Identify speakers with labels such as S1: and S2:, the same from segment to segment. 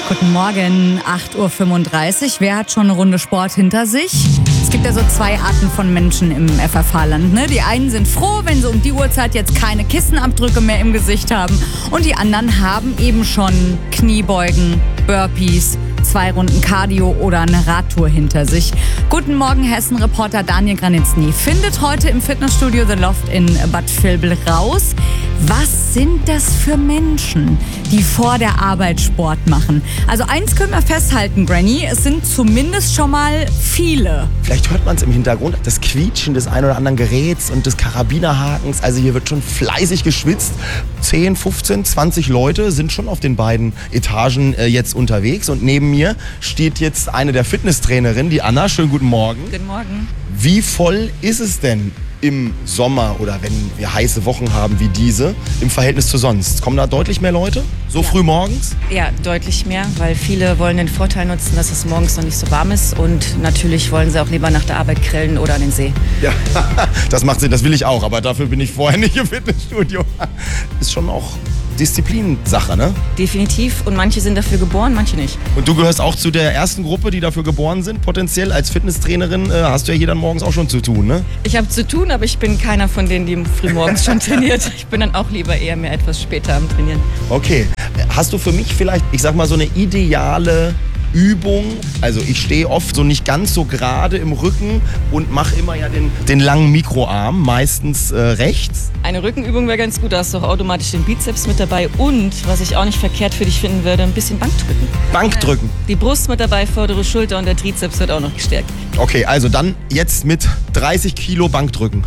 S1: Guten Morgen, 8.35 Uhr. Wer hat schon eine Runde Sport hinter sich? Es gibt ja so zwei Arten von Menschen im FFH-Land. Ne? Die einen sind froh, wenn sie um die Uhrzeit jetzt keine Kissenabdrücke mehr im Gesicht haben. Und die anderen haben eben schon Kniebeugen, Burpees, 2 Runden Cardio oder eine Radtour hinter sich. Guten Morgen, Hessen-Reporter Daniel Granitzny findet heute im Fitnessstudio The Loft in Bad Vilbel raus, was sind das für Menschen, die vor der Arbeit Sport machen. Also eins können wir festhalten, Granny, es sind zumindest schon mal viele.
S2: Vielleicht hört man es im Hintergrund, das Quietschen des ein oder anderen Geräts und des Karabinerhakens. Also hier wird schon fleißig geschwitzt. 10, 15, 20 Leute sind schon auf den beiden Etagen jetzt unterwegs. Und neben mir steht jetzt eine der Fitnesstrainerinnen, die Anna. Schönen guten Morgen.
S1: Guten Morgen.
S2: Wie voll ist es denn im Sommer oder wenn wir heiße Wochen haben wie diese im Verhältnis zu sonst? Kommen da deutlich mehr Leute? So früh morgens?
S3: Ja, deutlich mehr, weil viele wollen den Vorteil nutzen, dass es morgens noch nicht so warm ist und natürlich wollen sie auch lieber nach der Arbeit grillen oder an den See.
S2: Ja, das macht Sinn, das will ich auch, aber dafür bin ich vorher nicht im Fitnessstudio. Ist schon auch Disziplinsache, ne?
S3: Definitiv, und manche sind dafür geboren, manche nicht.
S2: Und du gehörst auch zu der ersten Gruppe, die dafür geboren sind, potenziell. Als Fitnesstrainerin hast du ja hier dann morgens auch schon zu tun, ne?
S3: Ich habe zu tun, aber ich bin keiner von denen, die frühmorgens schon trainiert. Ich bin dann auch lieber eher mehr etwas später am Trainieren.
S2: Okay, hast du für mich vielleicht, ich sag mal, so eine ideale Übung? Also ich stehe oft so nicht ganz so gerade im Rücken und mache immer ja den langen Mikroarm, meistens rechts.
S3: Eine Rückenübung wäre ganz gut, da hast du auch automatisch den Bizeps mit dabei und, was ich auch nicht verkehrt für dich finden würde, ein bisschen Bankdrücken.
S2: Bankdrücken?
S3: Die Brust mit dabei, vordere Schulter und der Trizeps wird auch noch gestärkt.
S2: Okay, also dann jetzt mit 30 Kilo Bankdrücken.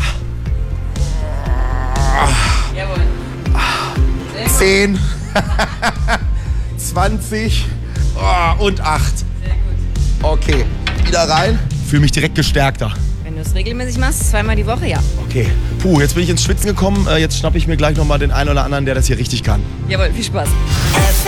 S3: Jawohl.
S2: 10, 20 und 8.
S3: Sehr gut.
S2: Okay, wieder rein. Fühle mich direkt gestärkter.
S3: Wenn du es regelmäßig machst, 2-mal die Woche, ja.
S2: Okay, jetzt bin ich ins Schwitzen gekommen. Jetzt schnappe ich mir gleich nochmal den einen oder anderen, der das hier richtig kann.
S3: Jawohl, viel Spaß.